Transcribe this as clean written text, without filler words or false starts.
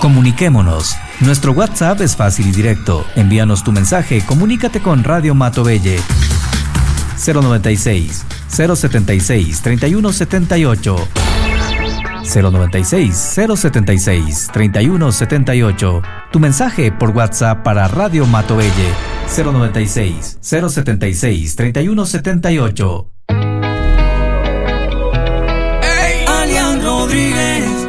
Comuniquémonos. Nuestro WhatsApp es fácil y directo. Envíanos tu mensaje, comunícate con Radio Matobelle. 096 076 3178 096 076 3178. Tu mensaje por WhatsApp para Radio Matobelle. 096 076 3178. Alian Rodríguez